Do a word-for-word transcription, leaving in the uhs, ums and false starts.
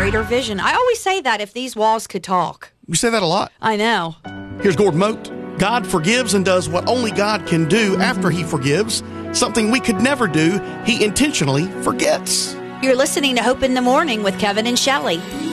greater vision. I always say that if these walls could talk. We say that a lot. I know. Here's Gordon Moat. God forgives and does what only God can do after he forgives. Something we could never do, he intentionally forgets. You're listening to Hope in the Morning with Kevin and Shelley.